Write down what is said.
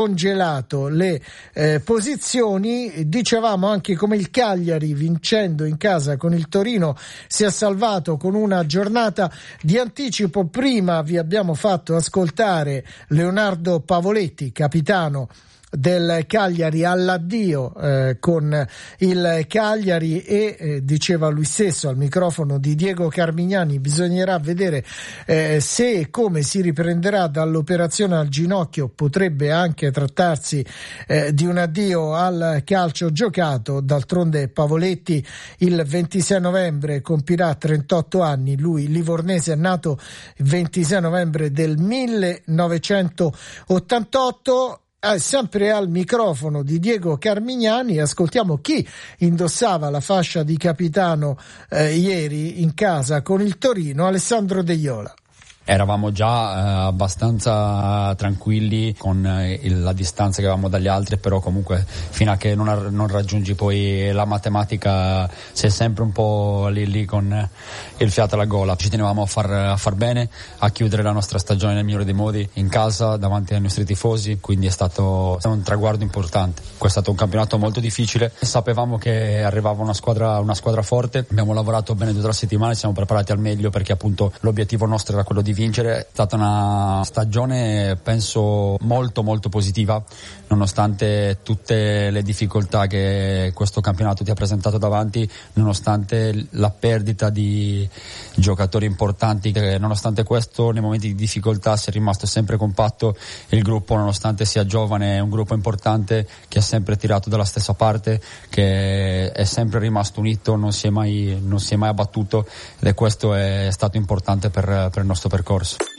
congelato le posizioni. Dicevamo anche come il Cagliari, vincendo in casa con il Torino, si è salvato con una giornata di anticipo. Prima vi abbiamo fatto ascoltare Leonardo Pavoletti, capitano del Cagliari, all'addio con il Cagliari, e diceva lui stesso al microfono di Diego Carmignani: bisognerà vedere se e come si riprenderà dall'operazione al ginocchio, potrebbe anche trattarsi di un addio al calcio giocato. D'altronde Pavoletti il 26 novembre compirà 38 anni, lui livornese, è nato il 26 novembre del 1988. Sempre al microfono di Diego Carmignani ascoltiamo chi indossava la fascia di capitano ieri in casa con il Torino: Alessandro De Iola. Eravamo già abbastanza tranquilli con la distanza che avevamo dagli altri, però comunque fino a che non raggiungi poi la matematica sei sempre un po' lì con il fiato alla gola. Ci tenevamo a far bene, a chiudere la nostra stagione nel migliore dei modi, in casa, davanti ai nostri tifosi, quindi è stato un traguardo importante. Questo è stato un campionato molto difficile, sapevamo che arrivava una squadra forte, abbiamo lavorato bene 2 o 3 settimane, siamo preparati al meglio perché appunto l'obiettivo nostro era quello di vincere. È stata una stagione penso molto molto positiva, nonostante tutte le difficoltà che questo campionato ti ha presentato davanti, nonostante la perdita di giocatori importanti, che nonostante questo nei momenti di difficoltà si è rimasto sempre compatto. Il gruppo, nonostante sia giovane, è un gruppo importante che ha sempre tirato dalla stessa parte, che è sempre rimasto unito, non si è mai abbattuto, ed questo è stato importante per il nostro percorso.